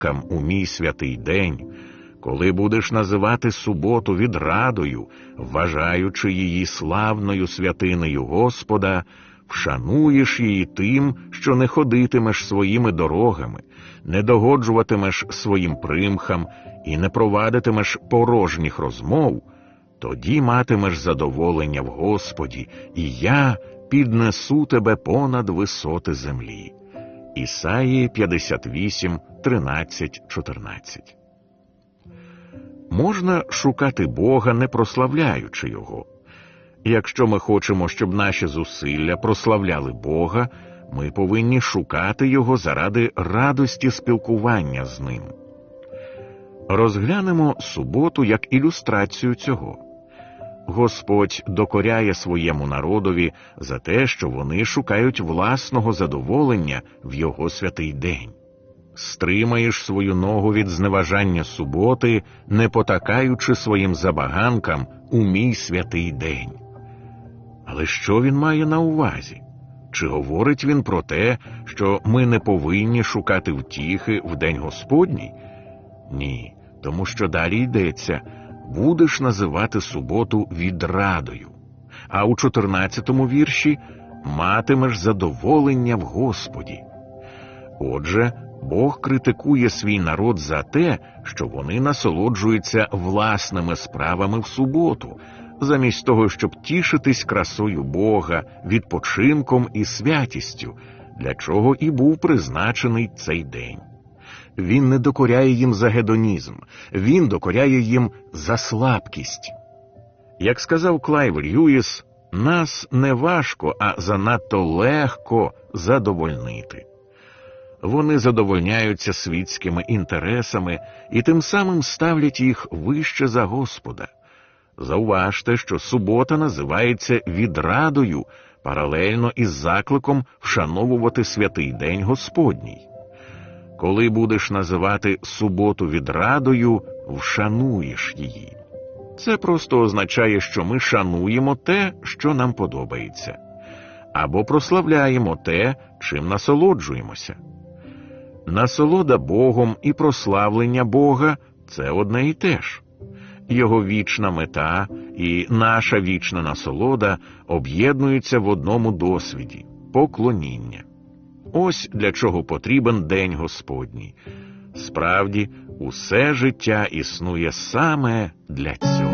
порядкам у мій святий день, коли будеш називати суботу відрадою, вважаючи її славною святинею Господа, вшануєш її тим, що не ходитимеш своїми дорогами, не догоджуватимеш своїм примхам і не провадитимеш порожніх розмов, тоді матимеш задоволення в Господі, і я піднесу тебе понад висоти землі. Ісаї 58, 13, 14. Можна шукати Бога, не прославляючи Його. Якщо ми хочемо, щоб наші зусилля прославляли Бога, ми повинні шукати Його заради радості спілкування з Ним. Розглянемо суботу як ілюстрацію цього. Господь докоряє своєму народові за те, що вони шукають власного задоволення в Його святий день. Стримаєш свою ногу від зневажання суботи, не потакаючи своїм забаганкам у мій святий день. Але що він має на увазі? Чи говорить він про те, що ми не повинні шукати втіхи в день Господній? Ні, тому що далі йдеться: будеш називати суботу відрадою. А у 14-му вірші матимеш задоволення в Господі. Отже, Бог критикує свій народ за те, що вони насолоджуються власними справами в суботу, замість того, щоб тішитись красою Бога, відпочинком і святістю, для чого і був призначений цей день. Він не докоряє їм за гедонізм, він докоряє їм за слабкість. Як сказав Клайв Льюіс, нас не важко, а занадто легко задовольнити. Вони задовольняються світськими інтересами і тим самим ставлять їх вище за Господа. Зауважте, що субота називається відрадою, паралельно із закликом вшановувати святий день Господній. Коли будеш називати суботу відрадою, вшануєш її. Це просто означає, що ми шануємо те, що нам подобається, або прославляємо те, чим насолоджуємося. Насолода Богом і прославлення Бога – це одне і те ж. Його вічна мета і наша вічна насолода об'єднуються в одному досвіді – поклоніння. Ось для чого потрібен День Господній. Справді, усе життя існує саме для цього.